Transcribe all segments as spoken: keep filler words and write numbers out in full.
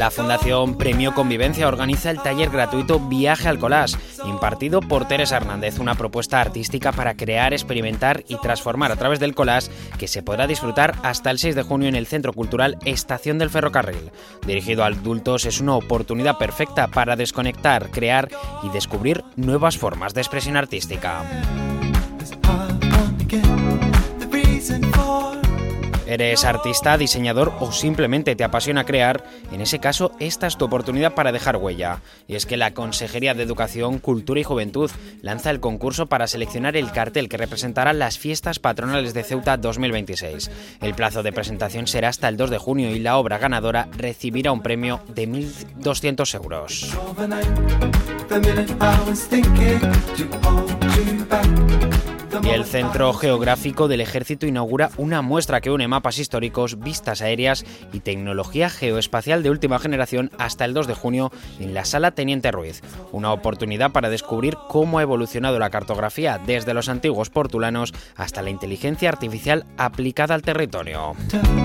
La Fundación Premio Convivencia organiza el taller gratuito Viaje al Collage, impartido por Teresa Hernández, una propuesta artística para crear, experimentar y transformar a través del collage que se podrá disfrutar hasta el seis de junio en el Centro Cultural Estación del Ferrocarril. Dirigido a adultos, es una oportunidad perfecta para desconectar, crear y descubrir nuevas formas de expresión artística. ¿Eres artista, diseñador o simplemente te apasiona crear? En ese caso, esta es tu oportunidad para dejar huella. Y es que la Consejería de Educación, Cultura y Juventud lanza el concurso para seleccionar el cartel que representará las fiestas patronales de Ceuta dos mil veintiséis. El plazo de presentación será hasta el dos de junio y la obra ganadora recibirá un premio de mil doscientos euros. Y el Centro Geográfico del Ejército inaugura una muestra que une mapas históricos, vistas aéreas y tecnología geoespacial de última generación hasta el dos de junio en la Sala Teniente Ruiz. Una oportunidad para descubrir cómo ha evolucionado la cartografía desde los antiguos portulanos hasta la inteligencia artificial aplicada al territorio.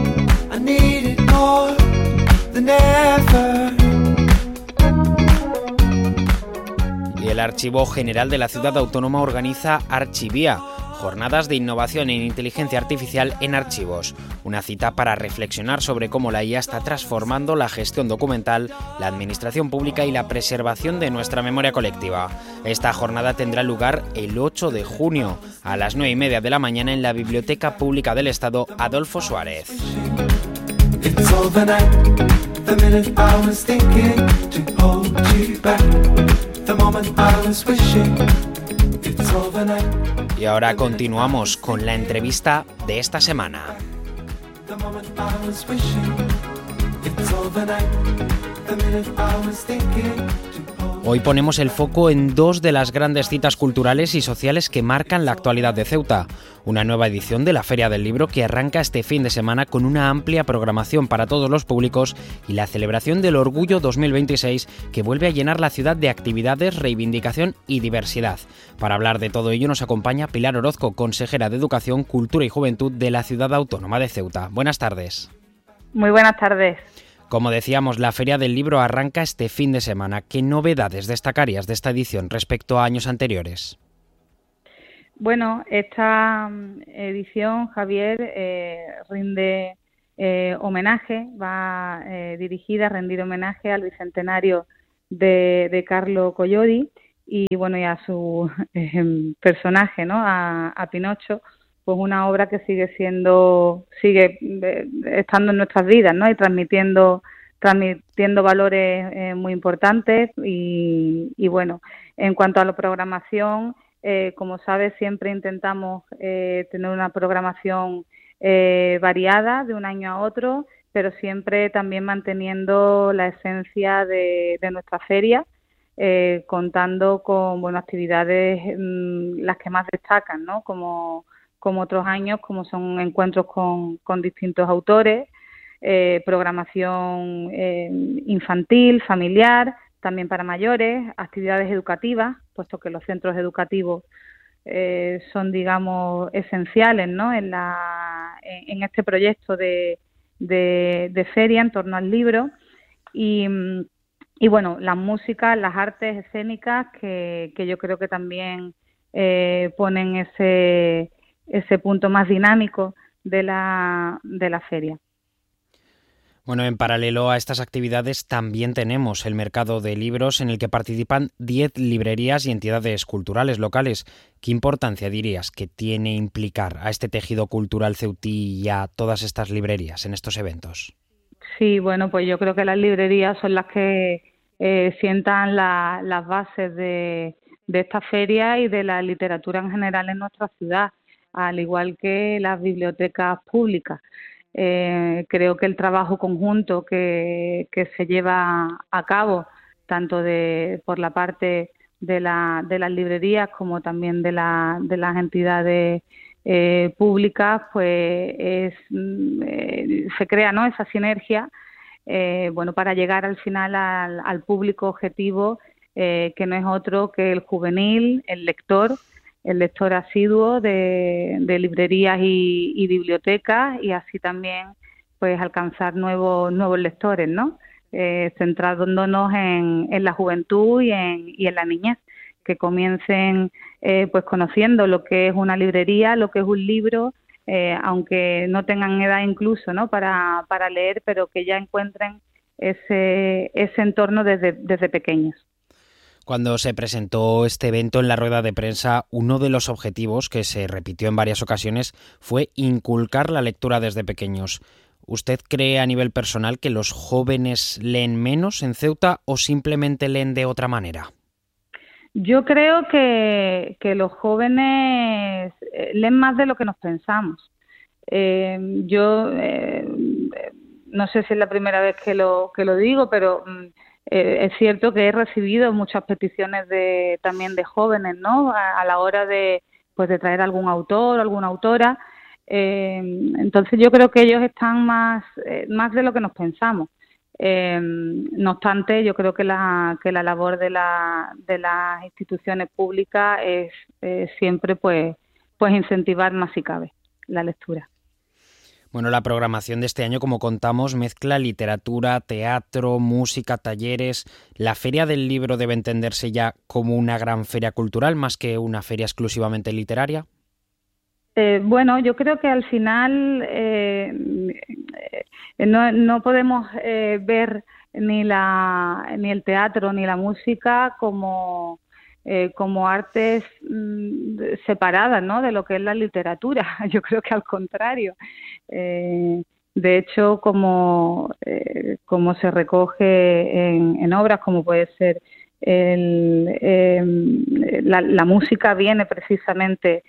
Y el Archivo General de la Ciudad Autónoma organiza Archivía, jornadas de innovación en inteligencia artificial en archivos. Una cita para reflexionar sobre cómo la I A está transformando la gestión documental, la administración pública y la preservación de nuestra memoria colectiva. Esta jornada tendrá lugar el ocho de junio a las nueve y media de la mañana en la Biblioteca Pública del Estado Adolfo Suárez. Y ahora continuamos con la entrevista de esta semana. Hoy ponemos el foco en dos de las grandes citas culturales y sociales que marcan la actualidad de Ceuta. Una nueva edición de la Feria del Libro que arranca este fin de semana con una amplia programación para todos los públicos y la celebración del Orgullo dos mil veintiséis que vuelve a llenar la ciudad de actividades, reivindicación y diversidad. Para hablar de todo ello nos acompaña Pilar Orozco, consejera de Educación, Cultura y Juventud de la Ciudad Autónoma de Ceuta. Buenas tardes. Muy buenas tardes. Como decíamos, la Feria del Libro arranca este fin de semana. ¿Qué novedades destacarías de esta edición respecto a años anteriores? Bueno, esta edición, Javier, eh, rinde eh, homenaje, va eh, dirigida a rendir homenaje al bicentenario de, de Carlo Collodi y bueno y a su eh, personaje, ¿no? A, a Pinocho. Pues una obra que sigue siendo, sigue estando en nuestras vidas, ¿no? Y transmitiendo, transmitiendo valores eh, muy importantes y, y bueno, en cuanto a la programación, eh, como sabes, siempre intentamos eh, tener una programación eh, variada de un año a otro, pero siempre también manteniendo la esencia de, de nuestra feria, eh, contando con, bueno, actividades mmm, las que más destacan, ¿no? Como como otros años, como son encuentros con, con distintos autores, eh, programación eh, infantil, familiar, también para mayores, actividades educativas, puesto que los centros educativos eh, son, digamos, esenciales, ¿no? en, la, en, en este proyecto de, de, de feria en torno al libro. Y, y bueno, las músicas, las artes escénicas, que, que yo creo que también eh, ponen ese... ese punto más dinámico de la, de la feria. Bueno, en paralelo a estas actividades también tenemos el mercado de libros en el que participan diez librerías y entidades culturales locales. ¿Qué importancia dirías que tiene implicar a este tejido cultural ceutí y a todas estas librerías en estos eventos? Sí, bueno, pues yo creo que las librerías son las que eh, sientan la, las bases de, de esta feria y de la literatura en general en nuestra ciudad, al igual que las bibliotecas públicas. Eh, creo que el trabajo conjunto que, que se lleva a cabo, tanto de por la parte de, la, de las librerías como también de, la, de las entidades eh, públicas, pues es, eh, se crea, ¿no?, esa sinergia eh, bueno, para llegar al final al, al público objetivo, eh, que no es otro que el juvenil, el lector, el lector asiduo de, de librerías y, y bibliotecas, y así también pues alcanzar nuevos nuevos lectores, ¿no? eh, centrándonos en, en la juventud y en, y en la niñez, que comiencen eh, pues conociendo lo que es una librería, lo que es un libro, eh, aunque no tengan edad incluso, ¿no?, para, para leer, pero que ya encuentren ese, ese entorno desde, desde pequeños. Cuando se presentó este evento en la rueda de prensa, uno de los objetivos, que se repitió en varias ocasiones, fue inculcar la lectura desde pequeños. ¿Usted cree a nivel personal que los jóvenes leen menos en Ceuta o simplemente leen de otra manera? Yo creo que, que los jóvenes leen más de lo que nos pensamos. Eh, yo eh, no sé si es la primera vez que lo, que lo digo, pero eh, es cierto que he recibido muchas peticiones de, también de jóvenes, ¿no?, a, a la hora de, pues de traer algún autor o alguna autora. Eh, entonces yo creo que ellos están más, eh, más de lo que nos pensamos. Eh, no obstante, yo creo que la, que la labor de, la, de las instituciones públicas es eh, siempre pues, pues incentivar más si cabe la lectura. Bueno, la programación de este año, como contamos, mezcla literatura, teatro, música, talleres. ¿La Feria del Libro debe entenderse ya como una gran feria cultural más que una feria exclusivamente literaria? Eh, bueno, yo creo que al final eh, no, no podemos eh, ver ni la ni el teatro ni la música como eh, como artes mm, separadas, ¿no?, de lo que es la literatura. Yo creo que al contrario. Eh, de hecho, como eh, como se recoge en, en obras como puede ser el, eh, la, la música viene precisamente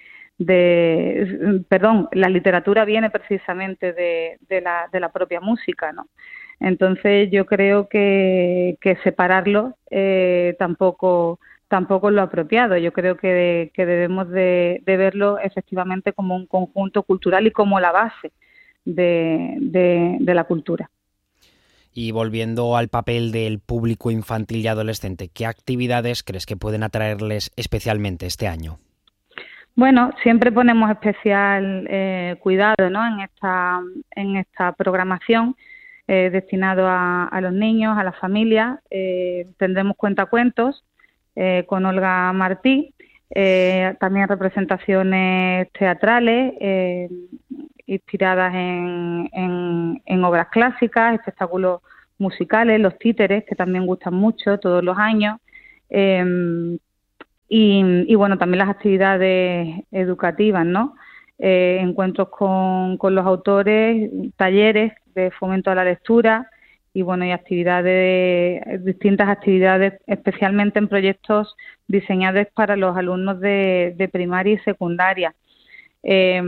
de, perdón, la literatura viene precisamente de, de, la, de la propia música, ¿no? Entonces yo creo que, que separarlo eh, tampoco tampoco es lo apropiado. Yo creo que, que debemos de, de verlo efectivamente como un conjunto cultural y como la base de, de, de la cultura. Y volviendo al papel del público infantil y adolescente, ¿qué actividades crees que pueden atraerles especialmente este año? Bueno, siempre ponemos especial eh, cuidado, ¿no?, en esta en esta programación eh, destinado a, a los niños, a las familias. Eh, tendremos cuentacuentos eh, con Olga Martí, eh, también representaciones teatrales eh, inspiradas en, en, en obras clásicas, espectáculos musicales, los títeres, que también gustan mucho todos los años. Eh, Y, y bueno, también las actividades educativas, ¿no? Eh, encuentros con, con los autores, talleres de fomento a la lectura y bueno, y actividades, distintas actividades, especialmente en proyectos diseñados para los alumnos de, de primaria y secundaria. Eh,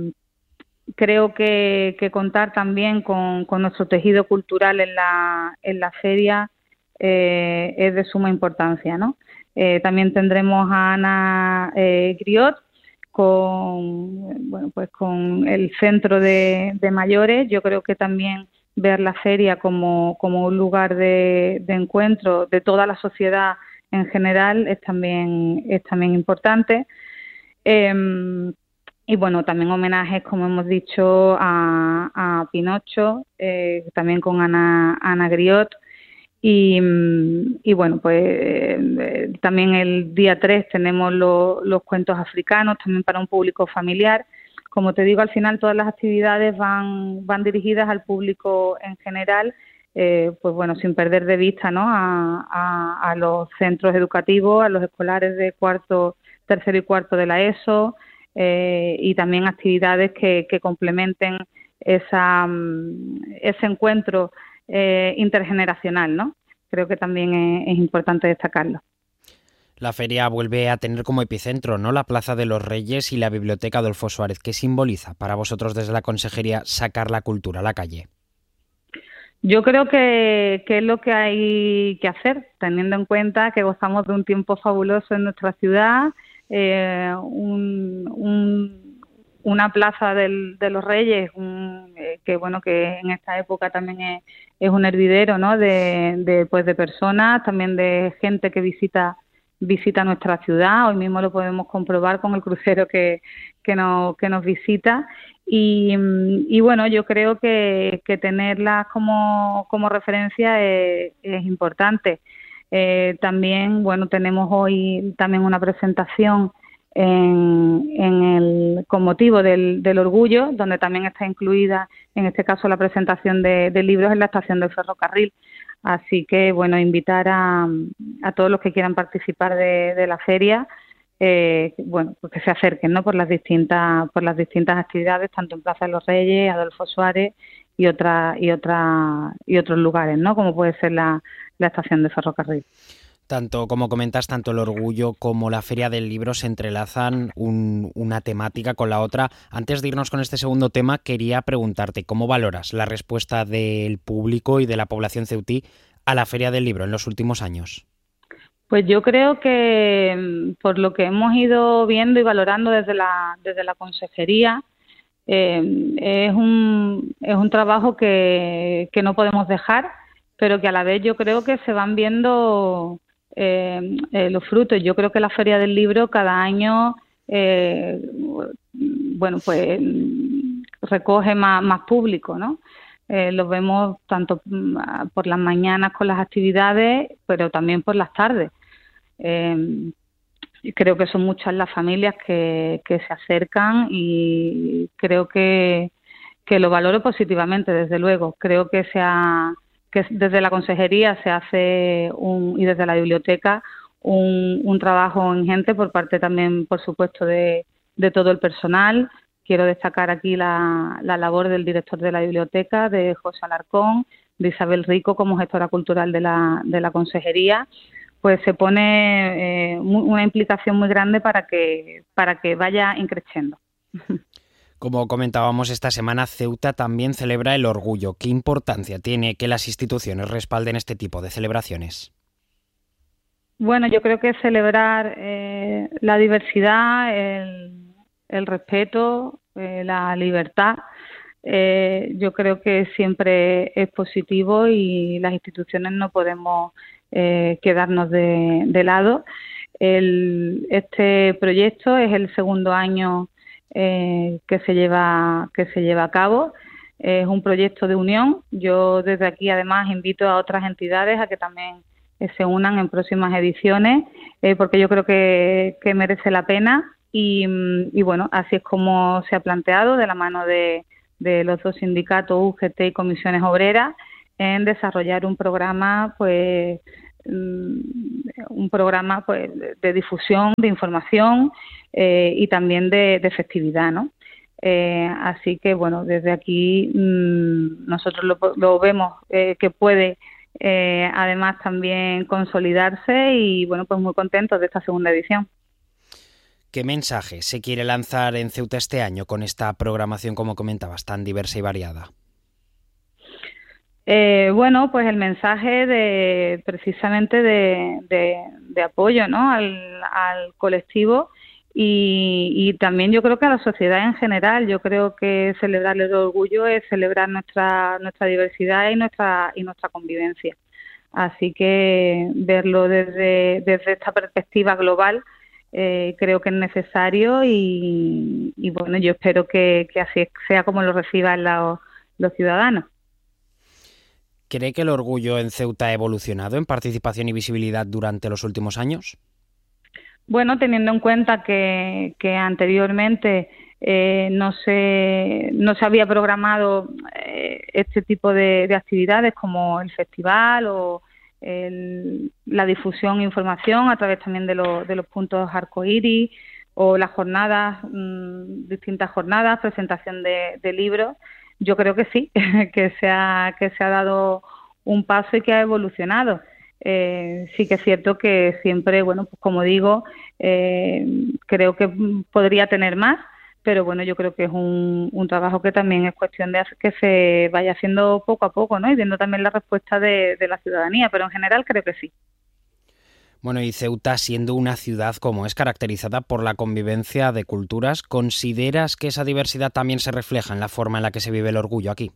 creo que, que contar también con, con nuestro tejido cultural en la, en la feria eh, es de suma importancia, ¿no? Eh, también tendremos a Ana eh, Griot con, bueno, pues con el centro de, de mayores. Yo creo que también ver la feria como, como un lugar de, de encuentro de toda la sociedad en general es también, es también importante. Eh, y bueno, también homenajes, como hemos dicho, a, a Pinocho, eh, también con Ana, Ana Griot. Y, y bueno, pues eh, también el día tres tenemos lo, los cuentos africanos, también para un público familiar. Como te digo, al final todas las actividades van, van dirigidas al público en general, eh, pues bueno, sin perder de vista, ¿no?, a, a, a los centros educativos, a los escolares de cuarto, tercero y cuarto de la ESO, eh, y también actividades que, que complementen esa, ese encuentro Eh, intergeneracional, ¿no? Creo que también es, es importante destacarlo. La feria vuelve a tener como epicentro, ¿no?, la Plaza de los Reyes y la Biblioteca Adolfo Suárez. ¿Qué simboliza para vosotros desde la Consejería sacar la cultura a la calle? Yo creo que, que es lo que hay que hacer, teniendo en cuenta que gozamos de un tiempo fabuloso en nuestra ciudad, eh, un, un una plaza del, de los Reyes, un, eh, que bueno, que en esta época también es, es un hervidero, ¿no?, de, de, pues de personas, también de gente que visita visita nuestra ciudad. Hoy mismo lo podemos comprobar con el crucero que, que, nos, que nos visita. Y, y bueno, yo creo que, que tenerlas como, como referencia es, es importante. Eh, también, bueno, tenemos hoy también una presentación en, en el, con motivo del, del orgullo, donde también está incluida, en este caso, la presentación de, de libros en la estación del ferrocarril. Así que, bueno, invitar a, a todos los que quieran participar de, de la feria, eh, bueno, pues que se acerquen, ¿no?, por las distintas, por las distintas actividades, tanto en Plaza de los Reyes, Adolfo Suárez y otra, y otra, y otros lugares, ¿no?, como puede ser la, la estación de ferrocarril. Tanto, como comentas, tanto el orgullo como la Feria del Libro se entrelazan un, una temática con la otra. Antes de irnos con este segundo tema, quería preguntarte cómo valoras la respuesta del público y de la población ceutí a la Feria del Libro en los últimos años. Pues yo creo que, por lo que hemos ido viendo y valorando desde la, desde la consejería, eh, es un, es un trabajo que, que no podemos dejar, pero que a la vez yo creo que se van viendo eh, eh, los frutos. Yo creo que la Feria del Libro cada año, eh, bueno, pues recoge más, más público, ¿no? Eh, los vemos tanto por las mañanas con las actividades, pero también por las tardes. Eh, creo que son muchas las familias que, que se acercan y creo que, que lo valoro positivamente, desde luego. Creo que se ha, que desde la consejería se hace un, y desde la biblioteca un, un trabajo ingente por parte también, por supuesto, de, de todo el personal. Quiero destacar aquí la, la labor del director de la biblioteca, de José Alarcón, de Isabel Rico como gestora cultural de la, de la consejería. Pues se pone eh, una implicación muy grande para que, para que vaya increciendo. Como comentábamos, esta semana Ceuta también celebra el orgullo. ¿Qué importancia tiene que las instituciones respalden este tipo de celebraciones? Bueno, yo creo que celebrar eh, la diversidad, el el respeto, eh, la libertad, eh, yo creo que siempre es positivo y las instituciones no podemos eh, quedarnos de, de lado. El, este proyecto es el segundo año eh, que se lleva que se lleva a cabo. Es un proyecto de unión. Yo desde aquí además invito a otras entidades a que también eh, se unan en próximas ediciones, eh, porque yo creo que, que merece la pena. Y, y bueno, así es como se ha planteado, de la mano de, de los dos sindicatos, U G T y Comisiones Obreras, en desarrollar un programa, pues, un programa pues de difusión, de información eh, y también de, de festividad, ¿no? Eh, así que, bueno, desde aquí mmm, nosotros lo, lo vemos eh, que puede, eh, además, también consolidarse y, bueno, pues muy contentos de esta segunda edición. ¿Qué mensaje se quiere lanzar en Ceuta este año con esta programación, como comentabas, tan diversa y variada? Eh, bueno, pues el mensaje de precisamente de, de, de apoyo, ¿no?, al, al colectivo y, y también yo creo que a la sociedad en general. Yo creo que celebrar el orgullo es celebrar nuestra nuestra diversidad y nuestra y nuestra convivencia. Así que verlo desde desde esta perspectiva global, Eh, creo que es necesario y, y bueno, yo espero que, que así sea como lo reciban los, los ciudadanos. ¿Cree que el orgullo en Ceuta ha evolucionado en participación y visibilidad durante los últimos años? Bueno, teniendo en cuenta que, que anteriormente eh, no se no se había programado eh, este tipo de, de actividades como el festival o El, la difusión e información a través también de, lo, de los puntos arcoíris o las jornadas, mmm, distintas jornadas, presentación de, de libros. Yo creo que sí, que se ha, que se ha dado un paso y que ha evolucionado. Eh, sí que es cierto que siempre, bueno, pues como digo, eh, creo que podría tener más, pero bueno, yo creo que es un, un trabajo que también es cuestión de que se vaya haciendo poco a poco, ¿no?, y viendo también la respuesta de, de la ciudadanía, pero en general creo que sí. Bueno, y Ceuta, siendo una ciudad como es caracterizada por la convivencia de culturas, ¿consideras que esa diversidad también se refleja en la forma en la que se vive el orgullo aquí?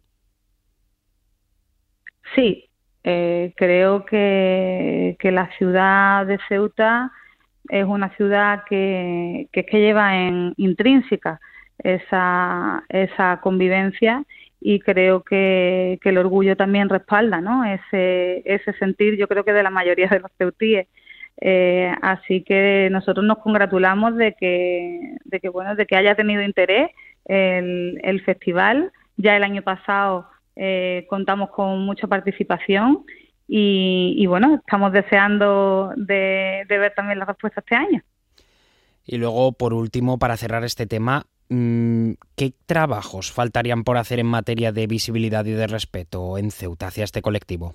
Sí, eh, creo que, que la ciudad de Ceuta es una ciudad que, que, que lleva en intrínseca esa, esa convivencia, y creo que, que el orgullo también respalda, ¿no?, ese, ese sentir, yo creo que de la mayoría de los ceutíes. Eh, así que nosotros nos congratulamos de que, de que bueno, de que haya tenido interés el, el festival. Ya el año pasado eh, contamos con mucha participación y, y bueno, estamos deseando de, de ver también la respuesta este año. Y luego, por último, para cerrar este tema, ¿qué trabajos faltarían por hacer en materia de visibilidad y de respeto en Ceuta hacia este colectivo?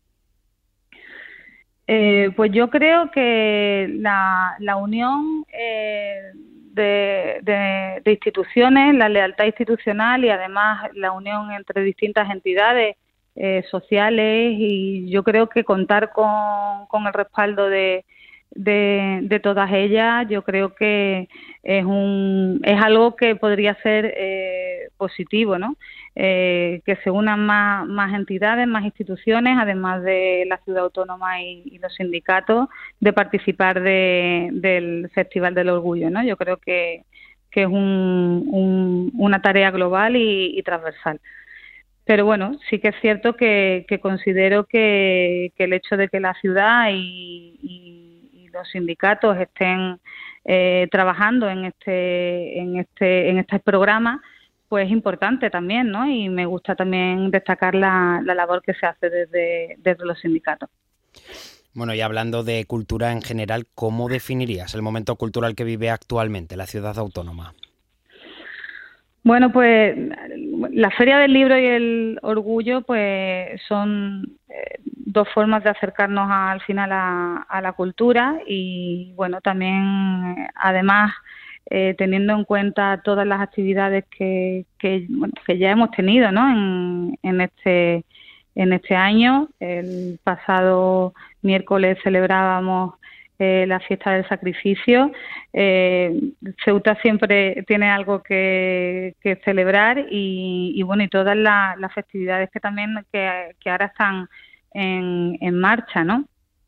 Eh, pues yo creo que la, la unión eh, de, de, de instituciones, la lealtad institucional y además la unión entre distintas entidades eh, sociales, y yo creo que contar con, con el respaldo de, de, de todas ellas, yo creo que es un es algo que podría ser eh, positivo, ¿no? Eh, que se unan más, más entidades, más instituciones, además de la ciudad autónoma y, y los sindicatos, de participar de, del Festival del Orgullo, ¿no? Yo creo que, que es un, un, una tarea global y, y transversal. Pero bueno, sí que es cierto que, que considero que, que el hecho de que la ciudad y, y, y los sindicatos estén eh, trabajando en este, en este, en este programa, pues es importante también, ¿no? Y me gusta también destacar la, la labor que se hace desde, desde los sindicatos. Bueno, y hablando de cultura en general, ¿cómo definirías el momento cultural que vive actualmente la ciudad autónoma? Bueno, pues la Feria del Libro y el Orgullo pues son eh, dos formas de acercarnos a, al final a, a la cultura, y bueno, también además eh, teniendo en cuenta todas las actividades que, que, bueno, que ya hemos tenido, ¿no?, en, en este en este año. El pasado miércoles celebrábamos Eh, la fiesta del sacrificio. Eh, Ceuta siempre tiene algo que, que celebrar, y, y bueno, y todas la, las festividades que también que, que ahora están en, en marcha, ¿no?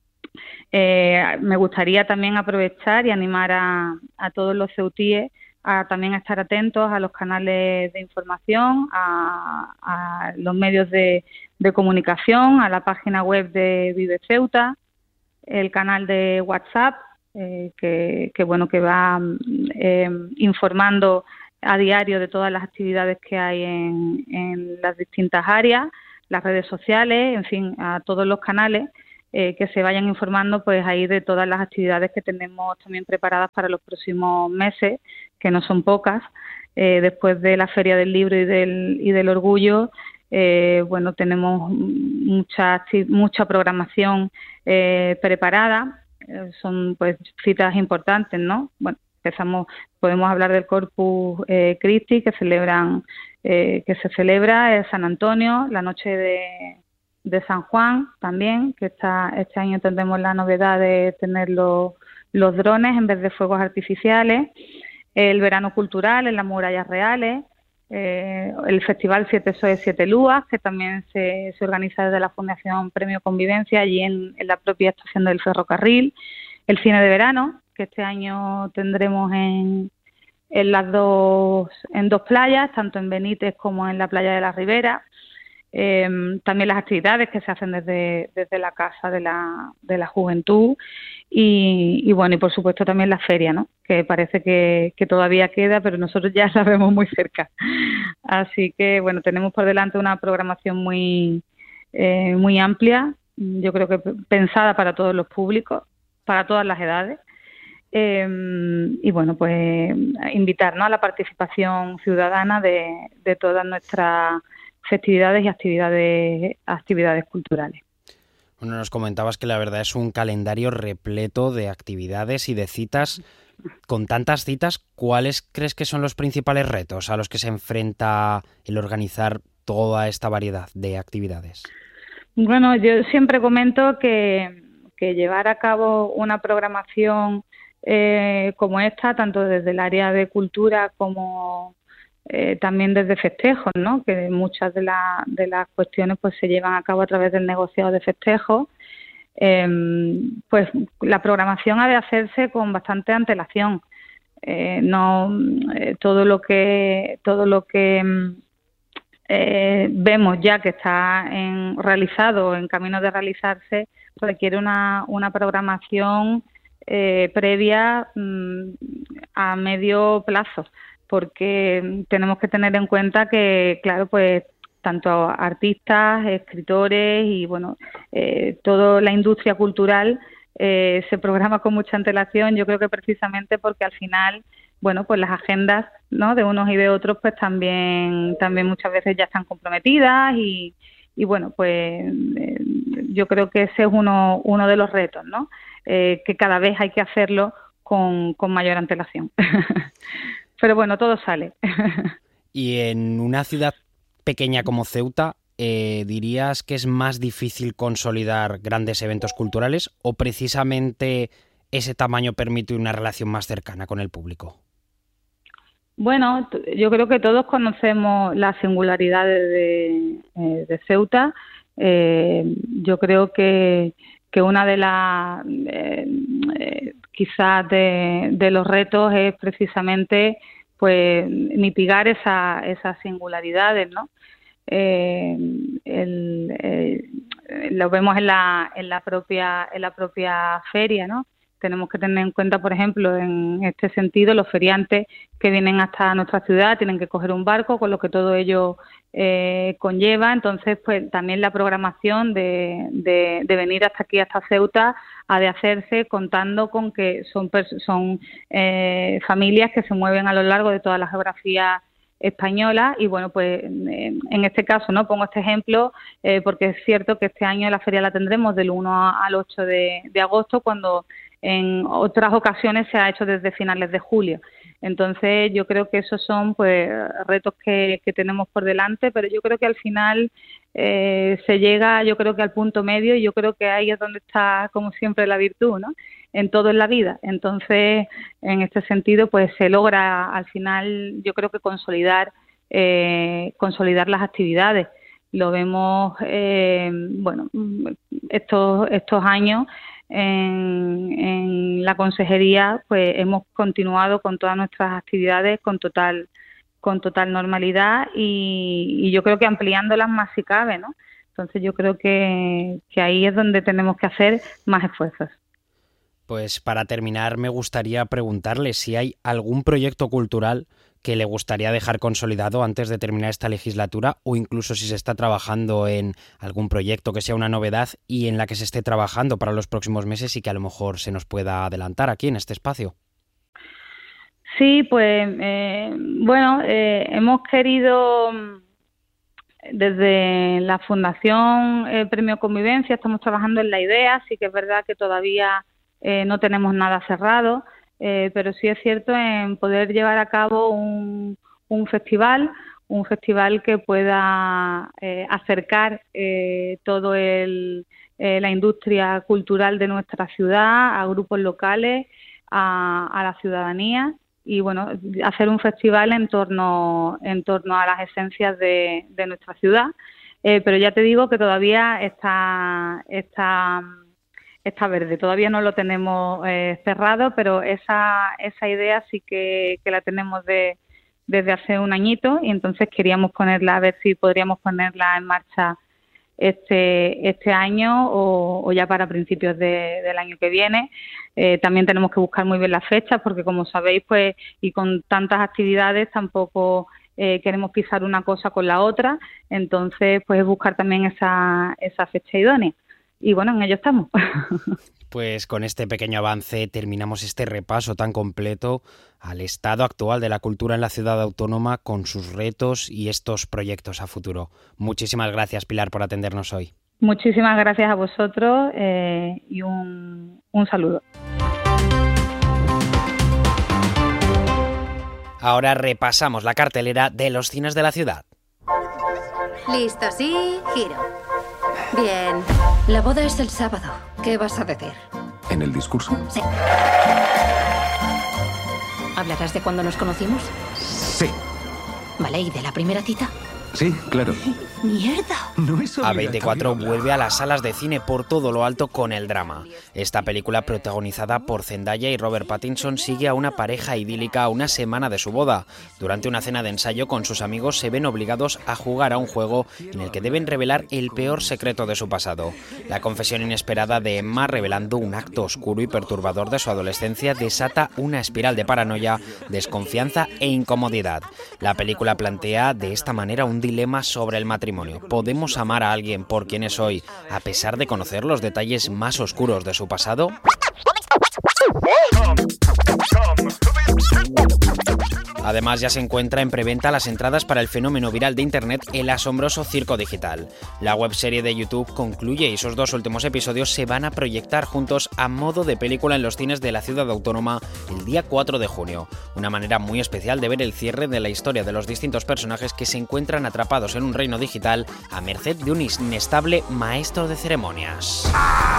Eh, me gustaría también aprovechar y animar a, a todos los ceutíes a también a estar atentos a los canales de información, a, a los medios de, de comunicación, a la página web de Vive Ceuta, el canal de WhatsApp, eh, que, que bueno que va eh, informando a diario de todas las actividades que hay en, en las distintas áreas, las redes sociales, en fin, a todos los canales eh, que se vayan informando pues ahí de todas las actividades que tenemos también preparadas para los próximos meses, que no son pocas. Eh, después de la Feria del Libro y del, y del Orgullo, Eh, bueno, tenemos mucha mucha programación eh, preparada, eh, son pues citas importantes, ¿no? Bueno, empezamos, podemos hablar del Corpus eh, Christi, que celebran, eh, que se celebra en San Antonio, la noche de, de San Juan también, que está, este año tendremos la novedad de tener los, los drones en vez de fuegos artificiales, el verano cultural en las murallas reales. Eh, el Festival Siete Soes, Siete Lúas, que también se, se organiza desde la Fundación Premio Convivencia, allí en, en la propia estación del ferrocarril. El cine de verano, que este año tendremos en, en las dos, en dos playas, tanto en Benítez como en la playa de la Ribera. Eh, también las actividades que se hacen desde, desde la Casa de la, de la Juventud, y, y bueno, y por supuesto también la feria, ¿no?, que parece que, que todavía queda, pero nosotros ya la vemos muy cerca. Así que bueno, tenemos por delante una programación muy, eh, muy amplia, yo creo que pensada para todos los públicos, para todas las edades. Eh, y bueno, pues invitar, ¿no?, a la participación ciudadana de, de todas nuestras festividades y actividades actividades culturales. Bueno, nos comentabas que la verdad es un calendario repleto de actividades y de citas. Con tantas citas, ¿cuáles crees que son los principales retos a los que se enfrenta el organizar toda esta variedad de actividades? Bueno, yo siempre comento que, que llevar a cabo una programación eh, como esta, tanto desde el área de cultura como Eh, también desde festejos, ¿no?, que muchas de, la, de las cuestiones pues se llevan a cabo a través del negociado de festejos, eh, pues la programación ha de hacerse con bastante antelación. Eh, no eh, todo lo que todo lo que eh, vemos ya que está en, realizado o en camino de realizarse requiere una, una programación eh, previa mm, a medio plazo, porque tenemos que tener en cuenta que, claro, pues tanto artistas, escritores y, bueno, eh, toda la industria cultural eh, se programa con mucha antelación. Yo creo que precisamente porque al final, bueno, pues las agendas, ¿no?, de unos y de otros, pues también también muchas veces ya están comprometidas y, y bueno, pues eh, yo creo que ese es uno uno de los retos, ¿no?, eh, que cada vez hay que hacerlo con, con mayor antelación. Pero bueno, todo sale. Y en una ciudad pequeña como Ceuta, eh, ¿dirías que es más difícil consolidar grandes eventos culturales o precisamente ese tamaño permite una relación más cercana con el público? Bueno, yo creo que todos conocemos las singularidades de, de, de Ceuta. Eh, yo creo que, que una de las, eh, eh, quizás de, de los retos es precisamente pues mitigar esa, esas singularidades, ¿no? Eh, el, eh, lo vemos en la, en la propia, en la propia feria, ¿no? Tenemos que tener en cuenta, por ejemplo, en este sentido, los feriantes que vienen hasta nuestra ciudad tienen que coger un barco, con lo que todo ello eh, conlleva. Entonces, pues también la programación de, de, de venir hasta aquí, hasta Ceuta, ha de hacerse contando con que son, son eh, familias que se mueven a lo largo de toda la geografía española y, bueno, pues en este caso, no pongo este ejemplo eh, porque es cierto que este año la feria la tendremos del uno al ocho de, de agosto, cuando en otras ocasiones se ha hecho desde finales de julio. Entonces yo creo que esos son pues retos que, que tenemos por delante, pero yo creo que al final eh, se llega, yo creo que al punto medio, y yo creo que ahí es donde está, como siempre, la virtud, ¿no?, en todo en la vida. Entonces, en este sentido, pues se logra al final, yo creo que consolidar eh, consolidar las actividades. Lo vemos, eh, bueno, estos estos años en, en la consejería, pues hemos continuado con todas nuestras actividades con total con total normalidad y, y yo creo que ampliándolas más si cabe, ¿no? Entonces yo creo que, que ahí es donde tenemos que hacer más esfuerzos. Pues para terminar me gustaría preguntarle si hay algún proyecto cultural que le gustaría dejar consolidado antes de terminar esta legislatura, o incluso si se está trabajando en algún proyecto que sea una novedad y en la que se esté trabajando para los próximos meses y que a lo mejor se nos pueda adelantar aquí en este espacio. Sí, pues eh, bueno, eh, hemos querido desde la Fundación eh, Premio Convivencia, estamos trabajando en la idea. Sí que es verdad que todavía eh, no tenemos nada cerrado, eh, pero sí es cierto en poder llevar a cabo un, un festival, un festival que pueda eh, acercar eh, todo el, eh, la industria cultural de nuestra ciudad a grupos locales, a, a la ciudadanía. Y bueno, hacer un festival en torno en torno a las esencias de, de nuestra ciudad, eh, pero ya te digo que todavía está está está verde, todavía no lo tenemos eh, cerrado, pero esa esa idea sí que, que la tenemos de, desde hace un añito, y entonces queríamos ponerla, a ver si podríamos ponerla en marcha este este año o, o ya para principios de, del año que viene. Eh, también tenemos que buscar muy bien las fechas porque, como sabéis, pues y con tantas actividades tampoco eh, queremos pisar una cosa con la otra. Entonces, pues buscar también esa esa fecha idónea. Y bueno, en ello estamos. Pues con este pequeño avance terminamos este repaso tan completo al estado actual de la cultura en la ciudad autónoma, con sus retos y estos proyectos a futuro. Muchísimas gracias, Pilar, por atendernos hoy. Muchísimas gracias a vosotros eh, y un, un saludo. Ahora repasamos la cartelera de los cines de la ciudad. Listo, sí, giro. Bien. La boda es el sábado. ¿Qué vas a decir? ¿En el discurso? Sí. ¿Hablarás de cuando nos conocimos? Sí. Vale, ¿y de la primera cita? Sí, claro. ¡Mierda! No es A veinticuatro vuelve a las salas de cine por todo lo alto con el drama. Esta película, protagonizada por Zendaya y Robert Pattinson, sigue a una pareja idílica a una semana de su boda. Durante una cena de ensayo con sus amigos se ven obligados a jugar a un juego en el que deben revelar el peor secreto de su pasado. La confesión inesperada de Emma, revelando un acto oscuro y perturbador de su adolescencia, desata una espiral de paranoia, desconfianza e incomodidad. La película plantea de esta manera un dilema sobre el matrimonio. ¿Podemos amar a alguien por quien es hoy, a pesar de conocer los detalles más oscuros de su pasado? Además, ya se encuentra en preventa las entradas para el fenómeno viral de Internet El asombroso circo digital. La webserie de YouTube concluye y sus dos últimos episodios se van a proyectar juntos a modo de película en los cines de la ciudad autónoma el día cuatro de junio. Una manera muy especial de ver el cierre de la historia de los distintos personajes que se encuentran atrapados en un reino digital a merced de un inestable maestro de ceremonias.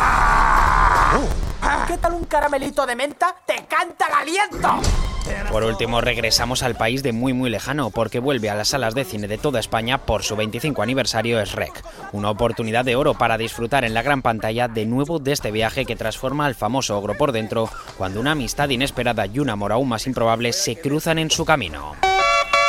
¿Qué tal un caramelito de menta? ¡Te canta el aliento! Por último, regresamos al país de muy muy lejano, porque vuelve a las salas de cine de toda España por su veinticinco aniversario Shrek. Una oportunidad de oro para disfrutar en la gran pantalla de nuevo de este viaje que transforma al famoso ogro por dentro cuando una amistad inesperada y un amor aún más improbable se cruzan en su camino.